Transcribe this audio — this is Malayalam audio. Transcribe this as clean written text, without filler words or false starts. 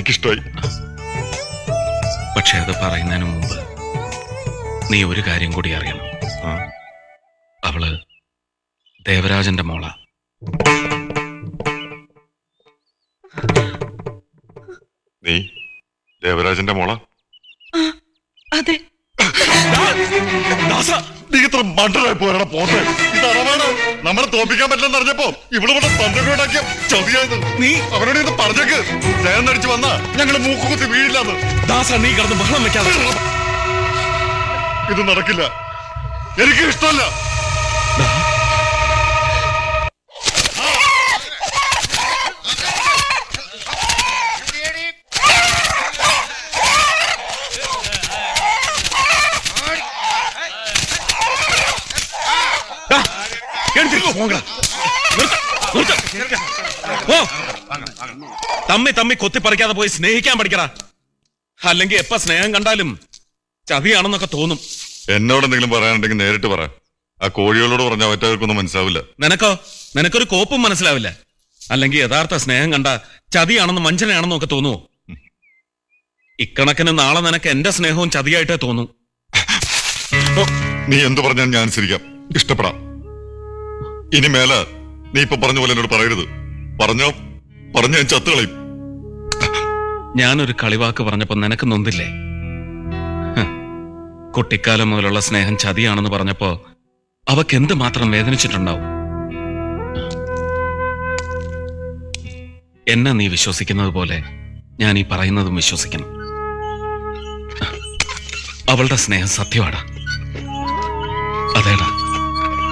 എനിക്കിഷ്ടമായി. പക്ഷെ അത് പറയുന്നതിന് മുമ്പ് നീ ഒരു കാര്യം കൂടി അറിയണം. അവള് ദേവരാജന്റെ മോളാ. നീ ദേവരാജന്റെ മോളാ? അതെ. നീ ഇത്ര മണ്ടനായി പോരാ പോട്ടെ. ഇതാണ് നമ്മളെ തോപ്പിക്കാൻ പറ്റില്ലെന്ന് അറിഞ്ഞപ്പോ ഇവിടെ തന്ത്രങ്ങളുണ്ടാക്കിയ ചതിയായത്. നീ അവരോട് ഇത് പറഞ്ഞേക്ക്. ജയം നടിച്ചു വന്നാ ഞങ്ങള് മൂക്കുകുത്തി വീഴില്ലാന്ന്. ദാസ, നീ കിടന്ന് ബഹളം വെക്കാതെ. ഇത് നടക്കില്ല, എനിക്ക് ഇഷ്ടമല്ല. തമ്മി കൊത്തി പറിക്കാതെ പോയി സ്നേഹിക്കാൻ പഠിക്കടാ. അല്ലെങ്കിൽ എപ്പ സ്നേഹം കണ്ടാലും ചതിയാണെന്നൊക്കെ തോന്നും. എന്നോട് എന്തെങ്കിലും പറയാനുണ്ടെങ്കിൽ നേരിട്ട് പറ. ആ കോഴികളോട് പറഞ്ഞാൽ മറ്റവർക്കൊന്നും മനസ്സിലാവില്ല. നിനക്കൊരു കോപ്പും മനസ്സിലാവില്ല. അല്ലെങ്കിൽ യഥാർത്ഥ സ്നേഹം കണ്ട ചതിയാണെന്നും വഞ്ചനയാണെന്നും ഒക്കെ തോന്നുവോ? ഇക്കണക്കിന് നാളെ നിനക്ക് എന്റെ സ്നേഹവും ചതിയായിട്ടേ തോന്നൂ. നീ എന്തു പറഞ്ഞാൽ ഞാൻ അനുസരിക്കാം, ഇഷ്ടപ്പെടാം. ഇനി മേല നീ ഇപ്പൊ പറഞ്ഞ പോലെ എന്നോട് പറയരുത്. പറഞ്ഞ ഞാൻ ചത്തുകളയും. ഞാനൊരു കളിവാക്ക് പറഞ്ഞപ്പോ നിനക്ക് നൊന്തില്ലേ? കുട്ടിക്കാലം മുതലുള്ള സ്നേഹം ചതിയാണെന്ന് പറഞ്ഞപ്പോ അവക്ക് എന്ത് മാത്രം വേദനിച്ചിട്ടുണ്ടാവും. എന്നെ നീ വിശ്വസിക്കുന്നത് പോലെ ഞാൻ ഈ പറയുന്നതും വിശ്വസിക്കണം. അവളുടെ സ്നേഹം സത്യമാടാ. അതേടാ.